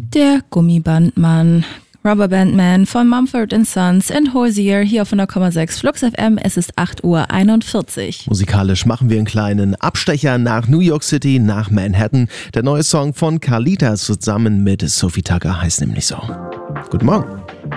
Der Gummibandmann. Rubberbandman von Mumford & Sons in Hozier hier auf 100,6 Flux FM. Es ist 8:41 Uhr. Musikalisch machen wir einen kleinen Abstecher nach New York City, nach Manhattan. Der neue Song von Carlita zusammen mit Sophie Tucker heißt nämlich so. Guten Morgen.